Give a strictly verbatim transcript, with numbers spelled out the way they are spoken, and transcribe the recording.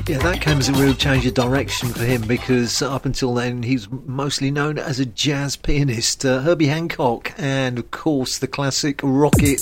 Yeah, that came as a real change of direction for him, because up until then he's mostly known as a jazz pianist. Uh, Herbie Hancock, and of course the classic Rocket